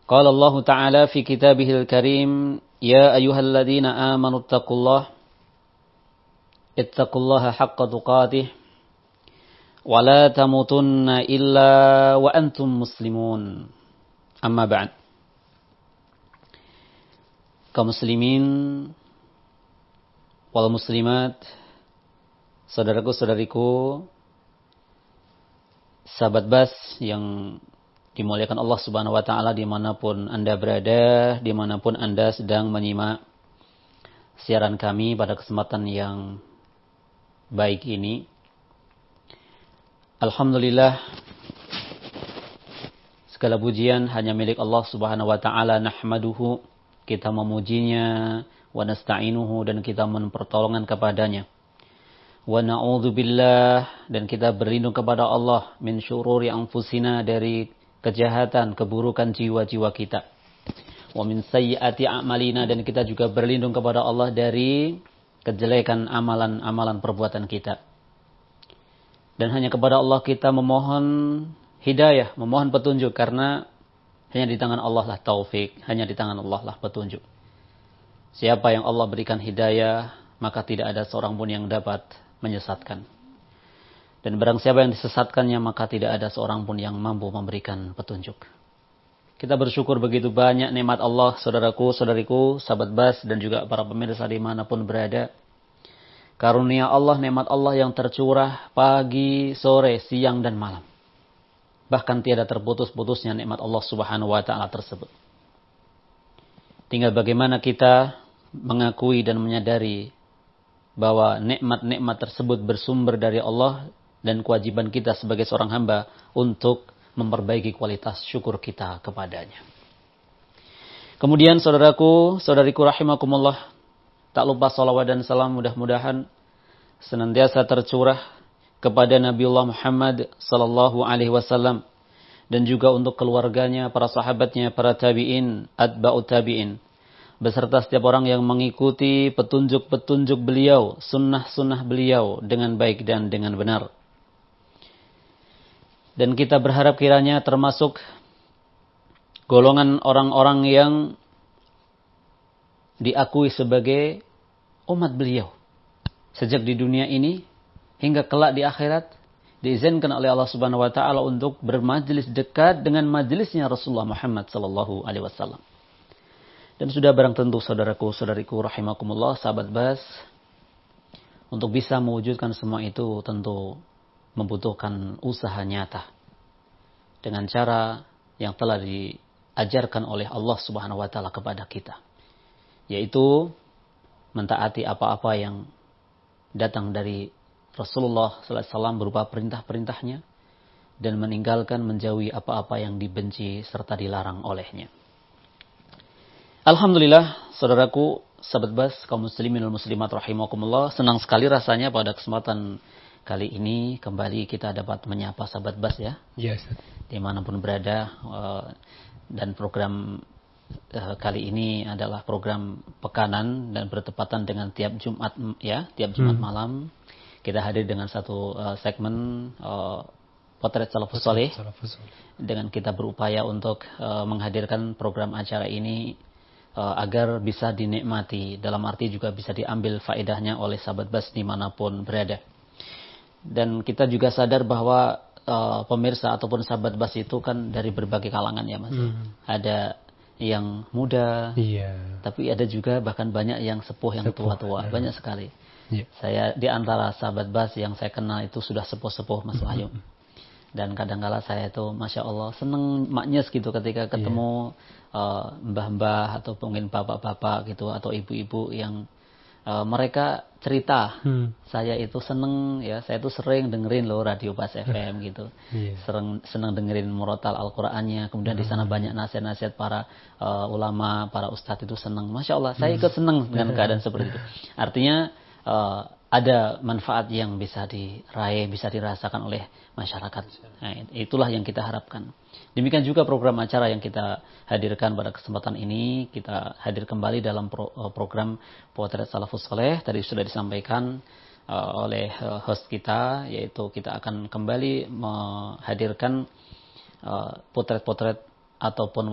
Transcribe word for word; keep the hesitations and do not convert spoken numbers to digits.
Qala Allah Ta'ala fi kitabihil karim, ya ayyuhalladzina amanu ittaqullaha ittaqullaha haqqa tuqatih wa la tamutunna illa wa antum muslimun. Amma ba'd. Kaum muslimin wal muslimat, saudaraku-saudariku, sahabat Bas yang dimuliakan Allah Subhanahu wa Ta'ala, dimanapun Anda berada, dimanapun Anda sedang menyimak siaran kami pada kesempatan yang baik ini. Alhamdulillah, segala pujian hanya milik Allah Subhanahu wa Ta'ala. Nahmaduhu, kita memujinya, wa nasta'inuhu, dan kita mohon pertolongan kepadanya. Wa na'udzubillah, dan kita berlindung kepada Allah min syururi anfusina, dari kejahatan, keburukan jiwa-jiwa kita. Wa min sayyiati a'malina, dan kita juga berlindung kepada Allah dari kejelekan amalan-amalan perbuatan kita. Dan hanya kepada Allah kita memohon hidayah, memohon petunjuk, karena hanya di tangan Allah lah taufik, hanya di tangan Allah lah petunjuk. Siapa yang Allah berikan hidayah, maka tidak ada seorang pun yang dapat menyesatkan. Dan barang siapa yang disesatkannya, maka tidak ada seorang pun yang mampu memberikan petunjuk. Kita bersyukur begitu banyak nikmat Allah, saudaraku, saudariku, sahabat Bas, dan juga para pemirsa dimanapun berada. Karunia Allah, nikmat Allah yang tercurah pagi, sore, siang, dan malam. Bahkan tiada terputus-putusnya nikmat Allah Subhanahu wa Ta'ala tersebut. Tinggal bagaimana kita mengakui dan menyadari bahwa nikmat-nikmat tersebut bersumber dari Allah, dan kewajiban kita sebagai seorang hamba untuk memperbaiki kualitas syukur kita kepadanya. Kemudian saudaraku, saudariku rahimakumullah, tak lupa salawat dan salam mudah-mudahan senantiasa tercurah kepada Nabiullah Muhammad sallallahu alaihi wasallam, dan juga untuk keluarganya, para sahabatnya, para tabi'in, atba'ut tabi'in, beserta setiap orang yang mengikuti petunjuk-petunjuk beliau, sunnah-sunnah beliau dengan baik dan dengan benar. Dan kita berharap kiranya termasuk golongan orang-orang yang diakui sebagai umat beliau sejak di dunia ini hingga kelak di akhirat, diizinkan oleh Allah Subhanahu wa Ta'ala untuk bermajlis dekat dengan majlisnya Rasulullah Muhammad sallallahu alaihi wasallam. Dan sudah barang tentu saudaraku, saudariku rahimakumullah, sahabat Bas, untuk bisa mewujudkan semua itu tentu membutuhkan usaha nyata dengan cara yang telah diajarkan oleh Allah Subhanahu wa Ta'ala kepada kita, yaitu mentaati apa-apa yang datang dari Rasulullah sallallahu alaihi wasallam berupa perintah-perintahnya, dan meninggalkan, menjauhi apa-apa yang dibenci serta dilarang olehnya. Alhamdulillah, saudaraku, sahabat Bas, kaum muslimin dan muslimat rahimakumullah, senang sekali rasanya pada kesempatan kali ini kembali kita dapat menyapa sahabat Bas ya. Yes. Dimanapun berada, dan program kali ini adalah program pekanan dan bertepatan dengan tiap Jumat ya, tiap Jumat hmm. malam kita hadir dengan satu uh, segmen uh, Potret Salafus Saleh, dengan kita berupaya untuk uh, menghadirkan program acara ini uh, agar bisa dinikmati, dalam arti juga bisa diambil faedahnya oleh sahabat Bas dimanapun berada. Dan kita juga sadar bahwa uh, pemirsa ataupun sahabat Bas itu kan dari berbagai kalangan ya Mas. Hmm. Ada yang muda, iya. Tapi ada juga bahkan banyak yang sepuh, yang sepuh, tua-tua, ya. Banyak sekali. Iya. Saya di antara sahabat Bas yang saya kenal itu sudah sepuh-sepuh Mas Wahyu. Hmm. Dan kadang-kala saya itu Masya Allah seneng maknyes gitu ketika ketemu iya. uh, mbah-mbah atau mungkin bapak-bapak gitu atau ibu-ibu yang Uh, mereka cerita, hmm. saya itu seneng ya, saya itu sering dengerin loh radio Bas F M gitu, yeah. sering seneng dengerin murotal Al-Qur'annya, kemudian hmm. di sana banyak nasihat-nasihat para uh, ulama, para ustadz itu seneng, Masya Allah, saya ikut seneng dengan keadaan seperti itu. Artinya uh, ada manfaat yang bisa diraih, bisa dirasakan oleh masyarakat. Nah, itulah yang kita harapkan. Demikian juga program acara yang kita hadirkan pada kesempatan ini. Kita hadir kembali dalam pro, program Potret Salafus Saleh. Tadi sudah disampaikan uh, oleh uh, host kita, yaitu kita akan kembali menghadirkan uh, potret-potret ataupun